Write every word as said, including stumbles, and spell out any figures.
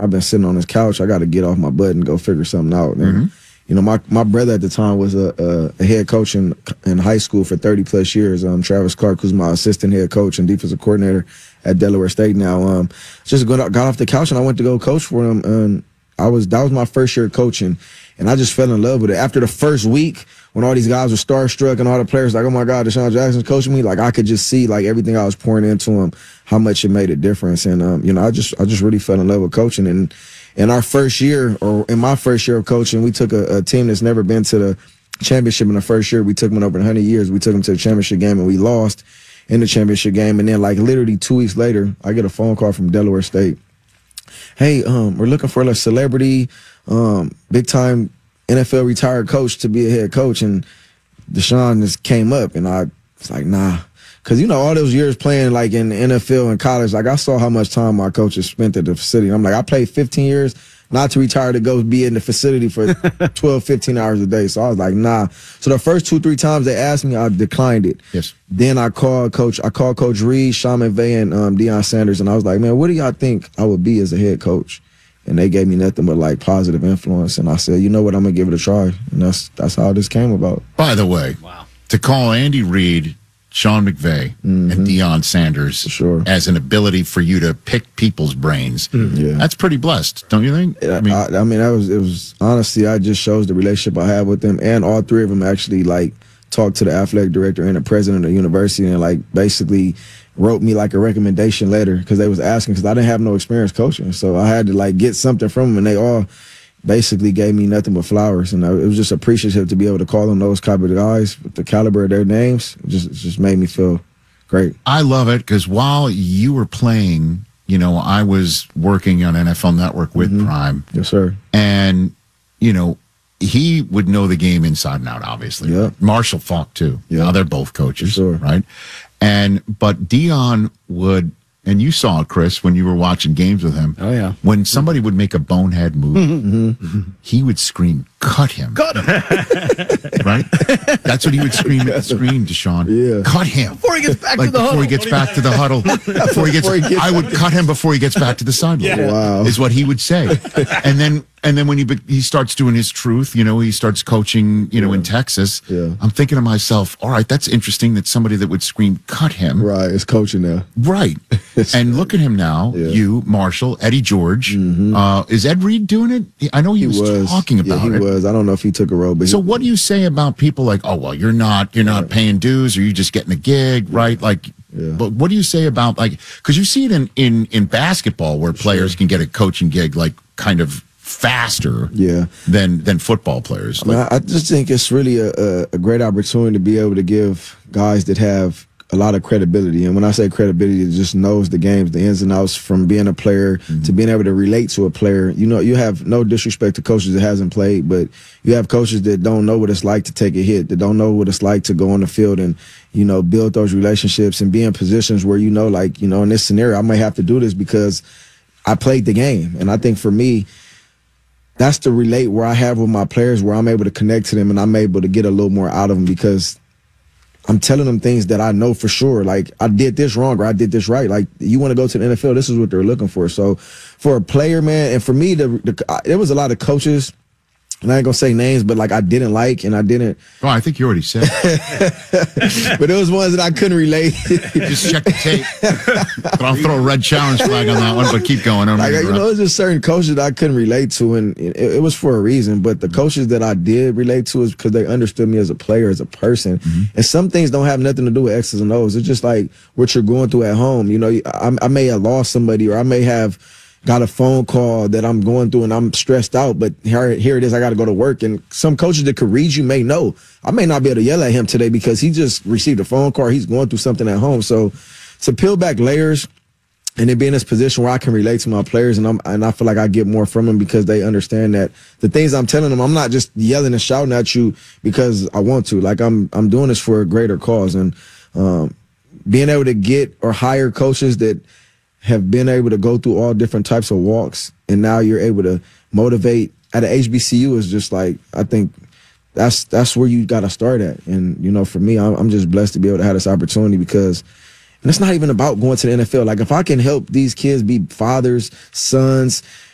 I've been sitting on this couch. I got to get off my butt and go figure something out. And, Mm-hmm. you know, my, my brother at the time was a, a, a head coach in, in high school for thirty plus years. Um, Travis Clark, who's my assistant head coach and defensive coordinator at Delaware State now. Um, just got, got off the couch and I went to go coach for him. And I was that was my first year coaching, and I just fell in love with it. After the first week, when all these guys were starstruck and all the players like, oh my God, Deshaun Jackson's coaching me, like I could just see like everything I was pouring into him, how much it made a difference. And um, you know, I just I just really fell in love with coaching. And in our first year, or in my first year of coaching, we took a, a team that's never been to the championship in the first year. We took them in over one hundred years. We took them to the championship game, and we lost in the championship game. And then like literally two weeks later, I get a phone call from Delaware State. Hey, um, we're looking for a celebrity, um, big time N F L retired coach to be a head coach. And Deshaun just came up, and I was like, nah. Because, you know, all those years playing, like, in the N F L and college, like, I saw how much time my coaches spent at the facility. I'm like, I played fifteen years not to retire to go be in the facility for twelve, fifteen hours a day. So I was like, nah. So the first two, three times they asked me, I declined it. Yes. Then I called Coach, I called Coach Reed, Sean McVay, and um, Deion Sanders, and I was like, man, what do y'all think I would be as a head coach? And they gave me nothing but, like, positive influence. And I said, you know what, I'm going to give it a try. And that's that's how this came about. By the way, wow. to call Andy Reid, Sean McVay, mm-hmm. and Deion Sanders sure. as an ability for you to pick people's brains, mm-hmm. yeah. that's pretty blessed, don't you think? I mean, I, I mean, that was it was honestly, I just shows the relationship I have with them, and all three of them actually like talked to the athletic director and the president of the university, and like basically wrote me like a recommendation letter because they was asking because I didn't have no experience coaching, so I had to like get something from them, and they all basically gave me nothing but flowers, and I, it was just appreciative to be able to call them those type of guys with the caliber of their names. It just, it just made me feel great. I love it because while you were playing, you know, I was working on N F L Network with mm-hmm. Prime. Yes, sir. And, you know, he would know the game inside and out, obviously. Yeah. Marshall Faulk, too. Yeah. Now they're both coaches, sure. right? And, but Deion would, and you saw it, Chris, when you were watching games with him. Oh, yeah. When somebody would make a bonehead move, mm-hmm. he would scream, cut him. Cut him. Right? That's what he would scream at the screen, Deshaun. Yeah. Cut him. Before he gets back like to the before huddle. he gets back to the huddle. Before he gets, Before he gets I would cut him before he gets back to the sideline. Yeah. Wow. Is what he would say. And then and then when he he starts doing his truth, you know, he starts coaching, you know, yeah. in Texas. Yeah. I'm thinking to myself, all right, that's interesting that somebody that would scream, cut him. Right, it's coaching now. Right. And look at him now, yeah. you, Marshall, Eddie George. Mm-hmm. Uh, is Ed Reed doing it? I know he, he was, was talking about yeah, he it. was. I don't know if he took a role, but so he, what do you say about people like, oh, well, you're not, you're not right. paying dues, or you just getting a gig, right? Like, yeah. but what do you say about, like, because you see it in, in, in basketball where players sure. can get a coaching gig, like, kind of faster yeah. than than football players. I, mean, like, I just think it's really a, a, a great opportunity to be able to give guys that have a lot of credibility. And when I say credibility, it just knows the games, the ins and outs, from being a player mm-hmm. to being able to relate to a player. You know, you have no disrespect to coaches that hasn't played, but you have coaches that don't know what it's like to take a hit, that don't know what it's like to go on the field and, you know, build those relationships and be in positions where, you know, like, you know, in this scenario, I might have to do this because I played the game. And I think for me, that's the relate where I have with my players, where I'm able to connect to them and I'm able to get a little more out of them because I'm telling them things that I know for sure. Like, I did this wrong or I did this right. Like, you want to go to the N F L, this is what they're looking for. So for a player, man, and for me, the, the, I, there was a lot of coaches, and I ain't going to say names, but, like, I didn't like and I didn't. Oh, I think you already said. But there was ones that I couldn't relate. Just check the tape. But I'll throw a red challenge flag on that one, but keep going. Like, you know, there's just certain coaches that I couldn't relate to, and it, it was for a reason. But the coaches that I did relate to is because they understood me as a player, as a person. Mm-hmm. And some things don't have nothing to do with X's and O's. It's just like what you're going through at home. You know, I, I may have lost somebody, or I may have got a phone call that I'm going through and I'm stressed out, but here, here it is, I got to go to work. And some coaches that could read you may know. I may not be able to yell at him today because he just received a phone call. He's going through something at home. So to peel back layers and then be in this position where I can relate to my players, and I'm and I feel like I get more from them because they understand that the things I'm telling them, I'm not just yelling and shouting at you because I want to. Like, I'm I'm doing this for a greater cause. And um, being able to get or hire coaches that have been able to go through all different types of walks, and now you're able to motivate at a H B C U is just like, I think that's that's where you got to start at. And, you know, for me, I'm, I'm just blessed to be able to have this opportunity because, and it's not even about going to the N F L. Like, if I can help these kids be fathers, sons,